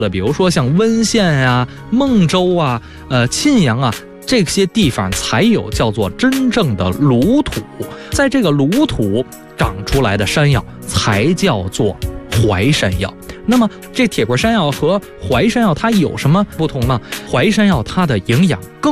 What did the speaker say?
比如说像温县啊、孟州啊、沁阳啊，这些地方才有叫做真正的鲁土，在这个鲁土长出来的山药才叫做淮山药。那么这铁棍山药和淮山药它有什么不同呢？淮山药它的营养更